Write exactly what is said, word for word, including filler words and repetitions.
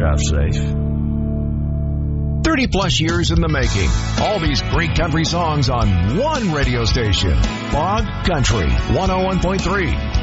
yourself safe. thirty plus years in the making. All these great country songs on one radio station. Bog Country one oh one point three.